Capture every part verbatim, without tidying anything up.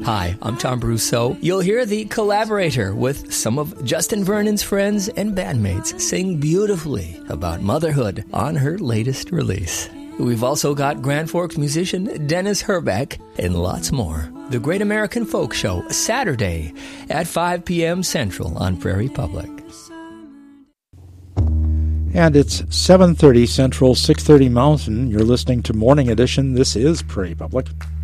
Hi, I'm Tom Brousseau. You'll hear the Collaborator with some of Justin Vernon's friends and bandmates sing beautifully about motherhood on her latest release. We've also got Grand Forks musician Dennis Herbeck and lots more. The Great American Folk Show, Saturday at five p.m. Central on Prairie Public. And it's seven thirty Central, six thirty Mountain. You're listening to Morning Edition. This is Prairie Public.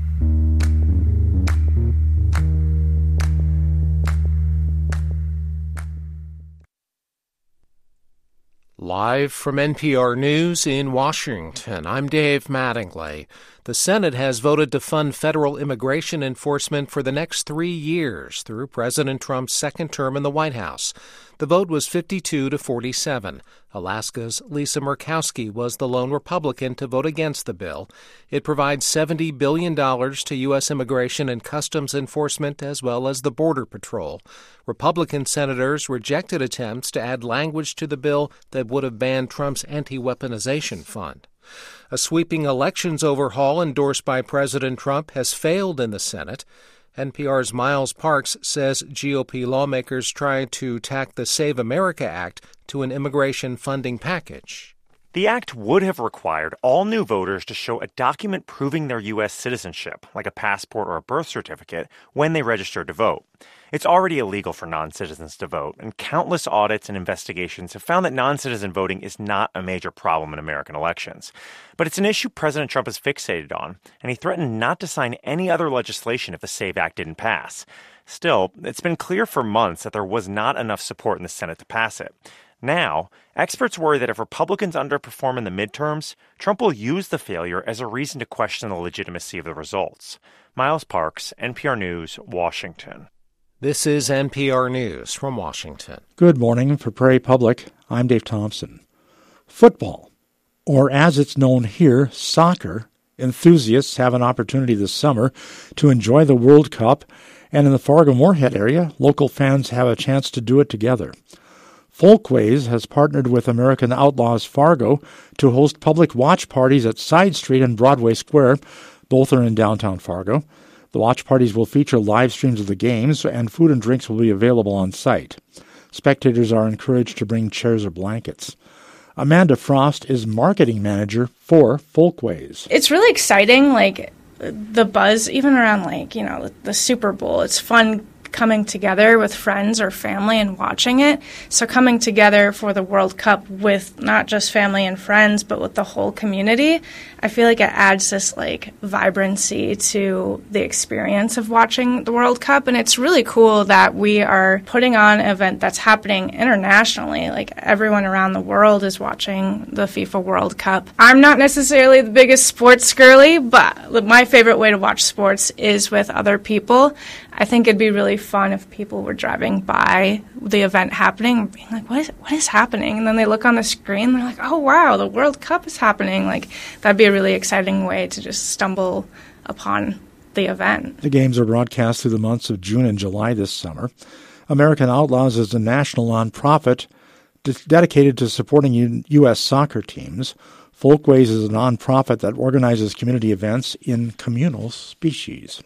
Live from N P R News in Washington, I'm Dave Mattingly. The Senate has voted to fund federal immigration enforcement for the next three years through President Trump's second term in the White House. The vote was fifty-two to forty-seven. Alaska's Lisa Murkowski was the lone Republican to vote against the bill. It provides seventy billion dollars to U S immigration and customs enforcement as well as the Border Patrol. Republican senators rejected attempts to add language to the bill that would have banned Trump's anti-weaponization fund. A sweeping elections overhaul endorsed by President Trump has failed in the Senate. N P R's Miles Parks says G O P lawmakers tried to tack the Save America Act to an immigration funding package. The act would have required all new voters to show a document proving their U S citizenship, like a passport or a birth certificate, when they registered to vote. It's already illegal for non-citizens to vote, and countless audits and investigations have found that non-citizen voting is not a major problem in American elections. But it's an issue President Trump is fixated on, and he threatened not to sign any other legislation if the SAVE Act didn't pass. Still, it's been clear for months that there was not enough support in the Senate to pass it. Now, experts worry that if Republicans underperform in the midterms, Trump will use the failure as a reason to question the legitimacy of the results. Miles Parks, N P R News, Washington. This is N P R News from Washington. Good morning for Prairie Public. I'm Dave Thompson. Football, or as it's known here, soccer, enthusiasts have an opportunity this summer to enjoy the World Cup, and in the Fargo-Moorhead area, local fans have a chance to do it together. Folkways has partnered with American Outlaws Fargo to host public watch parties at Side Street and Broadway Square. Both are in downtown Fargo. The watch parties will feature live streams of the games, and food and drinks will be available on site. Spectators are encouraged to bring chairs or blankets. Amanda Frost is marketing manager for Folkways. It's really exciting, like the buzz, even around like, you know, the Super Bowl. It's fun coming together with friends or family and watching it. So coming together for the World Cup with not just family and friends, but with the whole community, I feel like it adds this like vibrancy to the experience of watching the World Cup. And it's really cool that we are putting on an event that's happening internationally. Like everyone around the world is watching the FIFA World Cup. I'm not necessarily the biggest sports girly, but my favorite way to watch sports is with other people. I think it'd be really fun if people were driving by the event happening and being like, what is, what is happening? And then they look on the screen and they're like, oh, wow, the World Cup is happening. Like, that'd be a really exciting way to just stumble upon the event. The games are broadcast through the months of June and July this summer. American Outlaws is a national nonprofit d- dedicated to supporting U- U.S. soccer teams. Folkways is a nonprofit that organizes community events in communal species.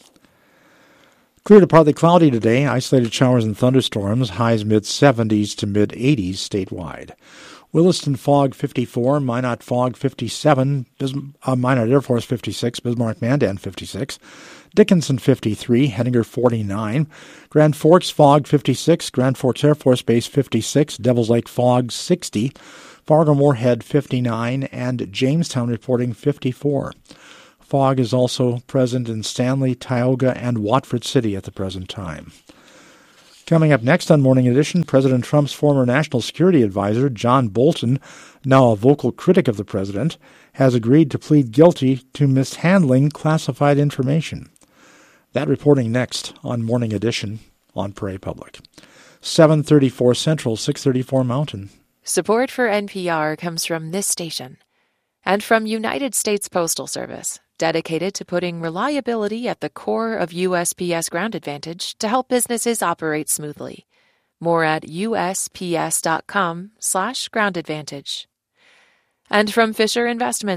Clear to partly cloudy today, isolated showers and thunderstorms, highs mid-seventies to mid-eighties statewide. Williston fog fifty-four, Minot fog fifty-seven, Bis- uh, Minot Air Force fifty-six, Bismarck Mandan fifty-six, Dickinson fifty-three, Henninger forty-nine, Grand Forks fog fifty-six, Grand Forks Air Force Base fifty-six, Devils Lake fog sixty, Fargo-Moorhead fifty-nine, and Jamestown reporting fifty-four. Fog is also present in Stanley, Tioga, and Watford City at the present time. Coming up next on Morning Edition, President Trump's former national security advisor, John Bolton, now a vocal critic of the president, has agreed to plead guilty to mishandling classified information. That reporting next on Morning Edition on Prairie Public. seven thirty-four Central, six thirty-four Mountain. Support for N P R comes from this station and from United States Postal Service, dedicated to putting reliability at the core of U S P S Ground Advantage to help businesses operate smoothly. More at usps.com slash ground advantage. And from Fisher Investments.